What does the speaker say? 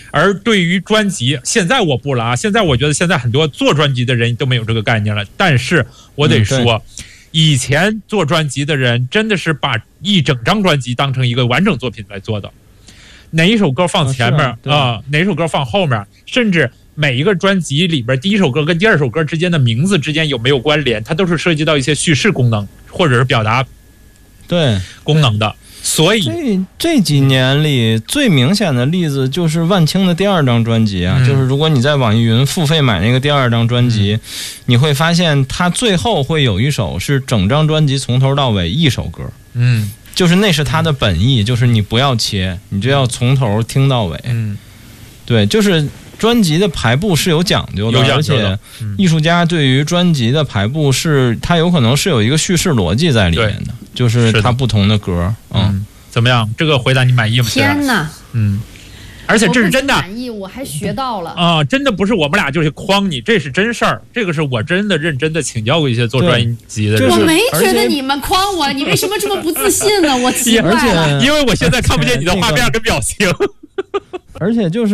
而对于专辑，现在我不了啊，现在我觉得现在很多做专辑的人都没有这个概念了。但是我得说，以前做专辑的人真的是把一整张专辑当成一个完整作品来做的，哪一首歌放前面哪首歌放后面，甚至每一个专辑里边第一首歌跟第二首歌之间的名字之间有没有关联，它都是涉及到一些叙事功能或者是表达功能的。所以这几年里最明显的例子就是万青的第2张专辑啊，就是如果你在网易云付费买那个第2张专辑，你会发现它最后会有一首是整张专辑从头到尾一首歌，就是那是它的本意，就是你不要切，你就要从头听到尾，对，就是专辑的排布是有讲究的，而且艺术家对于专辑的排布是它有可能是有一个叙事逻辑在里面的，就是它不同的歌。 怎么样？这个回答你满意吗？ 天哪！ 而且这是真的满意，我还学到了啊！真的不是我们俩就是诓你，这是真事儿。这个是我真的认真的请教过一些做专辑的人。 我没觉得你们诓我，你为什么这么不自信呢？我奇怪了， 因为我现在看不见你的画面跟表情， 而且就是。